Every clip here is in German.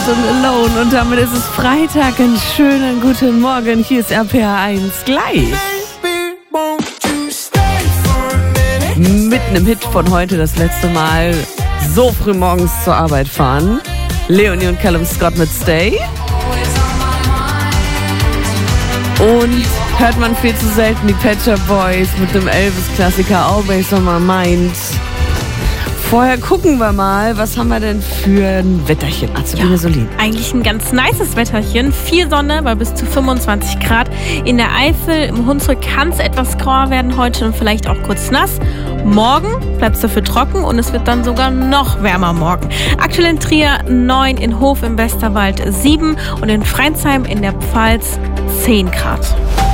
und Alone. Und damit ist es Freitag. Einen schönen guten Morgen. Hier ist RPA 1 gleich. Mitten im Hit von heute das letzte Mal so früh morgens zur Arbeit fahren. Leonie und Callum Scott mit Stay. Und hört man viel zu selten die Pet Shop Boys mit dem Elvis-Klassiker Always on My Mind. Vorher gucken wir mal, was haben wir denn für ein Wetterchen? Solin. Eigentlich ein ganz nices Wetterchen. Viel Sonne bei bis zu 25 Grad. In der Eifel, im Hunsrück kann es etwas grauer werden heute und vielleicht auch kurz nass. Morgen bleibt es dafür trocken und es wird dann sogar noch wärmer morgen. Aktuell in Trier 9, in Hof im Westerwald 7 und in Freinsheim in der Pfalz 10 Grad.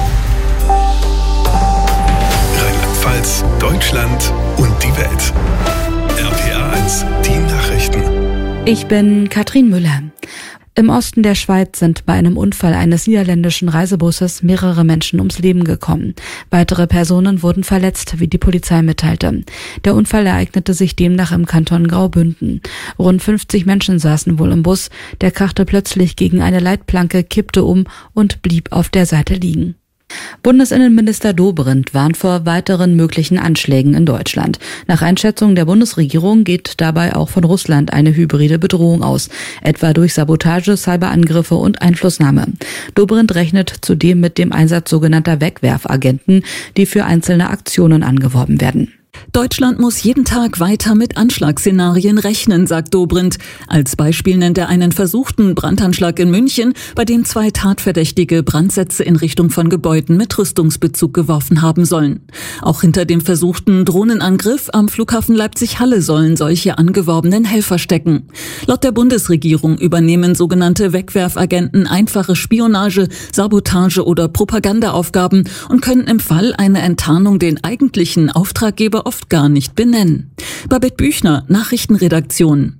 Rheinland-Pfalz, Deutschland und die Welt. RPA 1, die Nachrichten. Ich bin Katrin Müller. Im Osten der Schweiz sind bei einem Unfall eines niederländischen Reisebusses mehrere Menschen ums Leben gekommen. Weitere Personen wurden verletzt, wie die Polizei mitteilte. Der Unfall ereignete sich demnach im Kanton Graubünden. Rund 50 Menschen saßen wohl im Bus. Der krachte plötzlich gegen eine Leitplanke, kippte um und blieb auf der Seite liegen. Bundesinnenminister Dobrindt warnt vor weiteren möglichen Anschlägen in Deutschland. Nach Einschätzung der Bundesregierung geht dabei auch von Russland eine hybride Bedrohung aus, etwa durch Sabotage, Cyberangriffe und Einflussnahme. Dobrindt rechnet zudem mit dem Einsatz sogenannter Wegwerfagenten, die für einzelne Aktionen angeworben werden. Deutschland muss jeden Tag weiter mit Anschlagsszenarien rechnen, sagt Dobrindt. Als Beispiel nennt er einen versuchten Brandanschlag in München, bei dem 2 Tatverdächtige Brandsätze in Richtung von Gebäuden mit Rüstungsbezug geworfen haben sollen. Auch hinter dem versuchten Drohnenangriff am Flughafen Leipzig-Halle sollen solche angeworbenen Helfer stecken. Laut der Bundesregierung übernehmen sogenannte Wegwerfagenten einfache Spionage, Sabotage oder Propagandaaufgaben und können im Fall einer Enttarnung den eigentlichen Auftraggeber oft gar nicht benennen. Babette Büchner, Nachrichtenredaktion.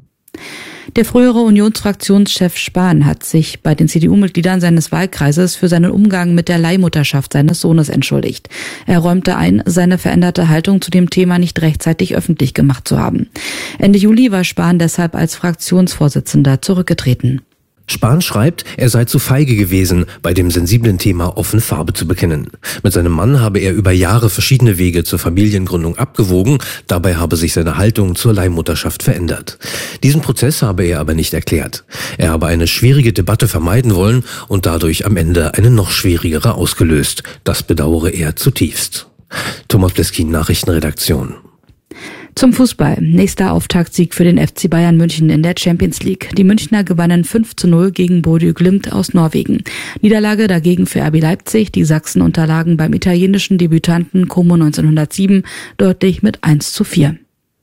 Der frühere Unionsfraktionschef Spahn hat sich bei den CDU-Mitgliedern seines Wahlkreises für seinen Umgang mit der Leihmutterschaft seines Sohnes entschuldigt. Er räumte ein, seine veränderte Haltung zu dem Thema nicht rechtzeitig öffentlich gemacht zu haben. Ende Juli war Spahn deshalb als Fraktionsvorsitzender zurückgetreten. Spahn schreibt, er sei zu feige gewesen, bei dem sensiblen Thema offen Farbe zu bekennen. Mit seinem Mann habe er über Jahre verschiedene Wege zur Familiengründung abgewogen, dabei habe sich seine Haltung zur Leihmutterschaft verändert. Diesen Prozess habe er aber nicht erklärt. Er habe eine schwierige Debatte vermeiden wollen und dadurch am Ende eine noch schwierigere ausgelöst. Das bedauere er zutiefst. Thomas Bleskin, Nachrichtenredaktion. Zum Fußball. Nächster Auftaktsieg für den FC Bayern München in der Champions League. Die Münchner gewannen 5:0 gegen Bodø Glimt aus Norwegen. Niederlage dagegen für RB Leipzig. Die Sachsen unterlagen beim italienischen Debütanten Como 1907 deutlich mit 1:4.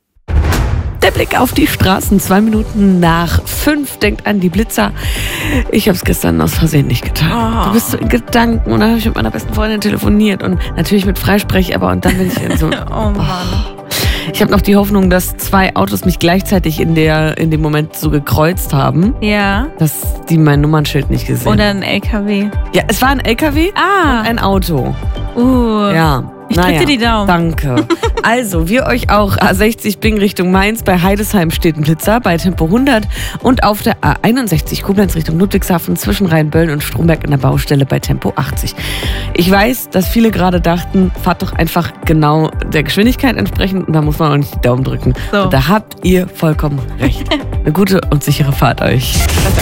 Der Blick auf die Straßen, 2 Minuten nach 5, denkt an die Blitzer. Ich habe es gestern aus Versehen nicht getan. Du bist so in Gedanken und dann habe ich mit meiner besten Freundin telefoniert und natürlich mit Freisprech, aber und dann bin ich in so... Oh Mann. Ich habe noch die Hoffnung, dass 2 Autos mich gleichzeitig in dem Moment so gekreuzt haben, Ja. dass die mein Nummernschild nicht gesehen haben. Oder ein LKW. Ja, es war ein LKW und ein Auto. Ja. Ich drücke dir die Daumen. Danke. Also, wir euch auch. A60 Bing Richtung Mainz. Bei Heidesheim steht ein Blitzer bei Tempo 100. Und auf der A61 Koblenz Richtung Ludwigshafen zwischen Rheinböllen und Stromberg in der Baustelle bei Tempo 80. Ich weiß, dass viele gerade dachten, fahrt doch einfach genau der Geschwindigkeit entsprechend und da muss man auch nicht die Daumen drücken. So. Und da habt ihr vollkommen recht. Eine gute und sichere Fahrt euch.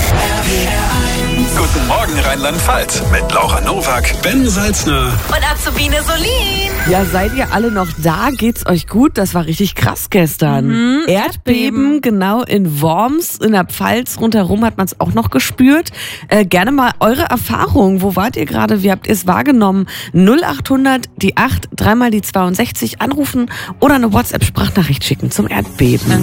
Guten Morgen Rheinland-Pfalz mit Laura Nowak, Ben Salzner Und Azubine Solin. Ja, seid ihr alle noch da? Geht's euch gut? Das war richtig krass gestern. Erdbeben, genau in Worms, in der Pfalz. Rundherum hat man es auch noch gespürt. Gerne mal eure Erfahrung. Wo wart ihr gerade? Wie habt ihr es wahrgenommen? 0800 die 8, 3 mal die 62 anrufen oder eine WhatsApp-Sprachnachricht schicken zum Erdbeben.